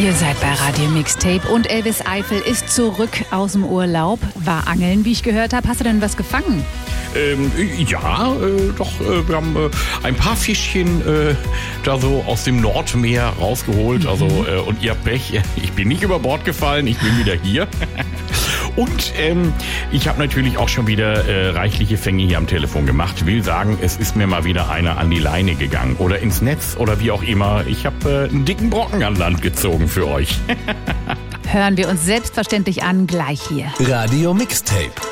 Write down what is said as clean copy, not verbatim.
Ihr seid bei Radio Mixtape und Elvis Eifel ist zurück aus dem Urlaub. War angeln, wie ich gehört habe. Hast du denn was gefangen? Doch. Wir haben ein paar Fischchen da so aus dem Nordmeer rausgeholt. Und ihr habt Pech, ich bin nicht über Bord gefallen, ich bin wieder hier. Und ich habe natürlich auch schon wieder reichliche Fänge hier am Telefon gemacht. Will sagen, es ist mir mal wieder einer an die Leine gegangen oder ins Netz oder wie auch immer. Ich habe einen dicken Brocken an Land gezogen für euch. Hören wir uns selbstverständlich an, gleich hier. Radio Mixtape.